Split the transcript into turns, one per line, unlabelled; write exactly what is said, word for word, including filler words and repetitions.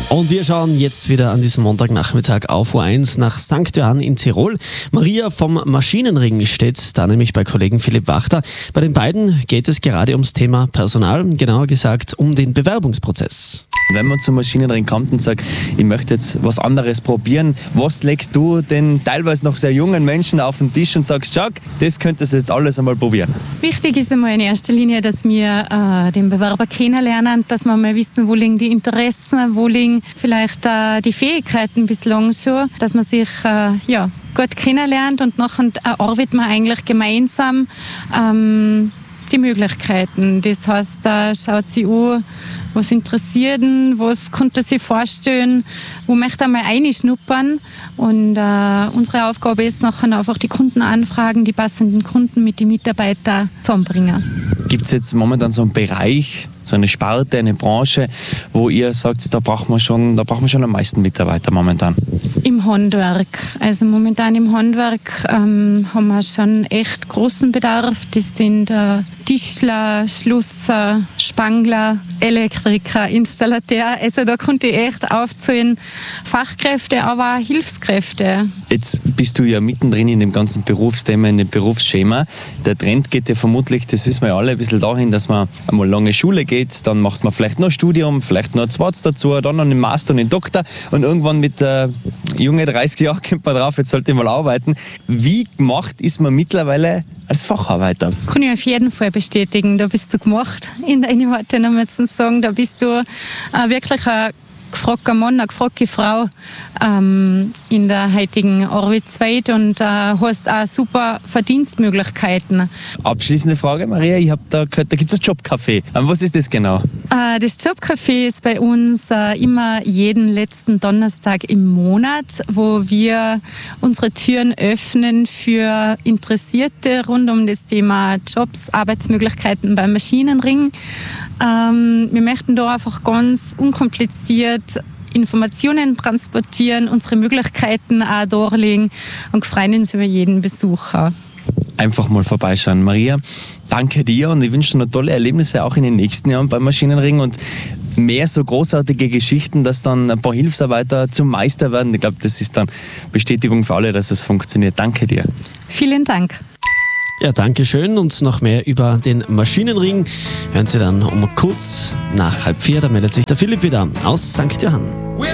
Und wir schauen jetzt wieder an diesem Montagnachmittag auf U eins nach Sankt Johann in Tirol. Maria vom Maschinenring steht da nämlich bei Kollegen Philipp Wachter. Bei den beiden geht es gerade ums Thema Personal, genauer gesagt um den Bewerbungsprozess.
Wenn man zum Maschinenring kommt und sagt, ich möchte jetzt was anderes probieren, was legst du den teilweise noch sehr jungen Menschen auf den Tisch und sagst, schau, das könntest du jetzt alles einmal probieren?
Wichtig ist einmal in erster Linie, dass wir äh, den Bewerber kennenlernen, dass wir mal wissen, wo liegen die Interessen, wo liegen vielleicht äh, die Fähigkeiten bislang schon, dass man sich äh, ja, gut kennenlernt und nachher erarbeitet man eigentlich gemeinsam ähm, die Möglichkeiten. Das heißt, äh, schaut sie an, was interessiert ihn, was konnte sie vorstellen, wo möchte er mal reinschnuppern. Und äh, unsere Aufgabe ist nachher einfach die Kunden anfragen, die passenden Kunden mit den Mitarbeitern zusammenbringen.
Gibt es jetzt momentan so einen Bereich, so eine Sparte, eine Branche, wo ihr sagt, da braucht man schon, da braucht man schon am meisten Mitarbeiter momentan?
Im Handwerk. Also momentan im Handwerk ähm, haben wir schon echt großen Bedarf. Das sind äh, Tischler, Schlosser, Spangler, Elektriker, Installateur. Also da konnte ich echt aufzählen, Fachkräfte, aber auch Hilfskräfte.
Jetzt bist du ja mittendrin in dem ganzen Berufsthema, in dem Berufsschema. Der Trend geht ja vermutlich, das wissen wir ja alle, ein bisschen dahin, dass man einmal lange Schule geht, dann macht man vielleicht noch ein Studium, vielleicht noch ein zweites dazu, dann noch einen Master und einen Doktor und irgendwann mit äh, junge dreißig Jahren kommt man drauf, jetzt sollte ich mal arbeiten. Wie gemacht ist man mittlerweile als Facharbeiter?
Kann ich auf jeden Fall bestätigen, da bist du gemacht, in deinen Worten nochmal zu sagen, da bist du äh, wirklich ein gefragter Mann, eine gefragte Frau ähm, in der heutigen Arbeitswelt und äh, hast auch super Verdienstmöglichkeiten.
Abschließende Frage, Maria, ich habe da gehört, da gibt es ein Jobcafé. Was ist das genau?
Äh, das Jobcafé ist bei uns äh, immer jeden letzten Donnerstag im Monat, wo wir unsere Türen öffnen für Interessierte rund um das Thema Jobs, Arbeitsmöglichkeiten beim Maschinenring. Ähm, wir möchten da einfach ganz unkompliziert Informationen transportieren, unsere Möglichkeiten auch darlegen und freuen uns über jeden Besucher.
Einfach mal vorbeischauen. Maria, danke dir und ich wünsche dir noch tolle Erlebnisse auch in den nächsten Jahren beim Maschinenring und mehr so großartige Geschichten, dass dann ein paar Hilfsarbeiter zum Meister werden. Ich glaube, das ist dann Bestätigung für alle, dass es funktioniert. Danke dir.
Vielen Dank.
Ja, danke schön und noch mehr über den Maschinenring hören Sie dann um kurz nach halb vier. Da meldet sich der Philipp wieder aus Sankt Johann.